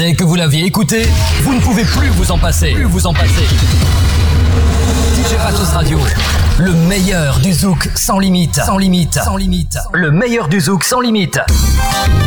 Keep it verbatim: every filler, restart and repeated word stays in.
Dès que vous l'aviez écouté, vous ne pouvez plus vous en passer. Plus vous en passer. D J Ratus Radio, le meilleur du zouk sans limite, sans limite, sans limite. Le meilleur du zouk sans limite.